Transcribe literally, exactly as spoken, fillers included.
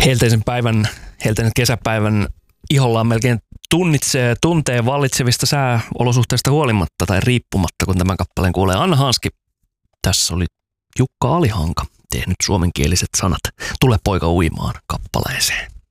helteisen päivän, helteisen kesäpäivän ihollaan melkein tunnitsee, tuntee vallitsevista sääolosuhteista huolimatta tai riippumatta, kun tämän kappaleen kuulee. Anna Hanski, tässä oli Jukka Alihanka tehnyt suomenkieliset sanat Tule poika uimaan kappaleeseen.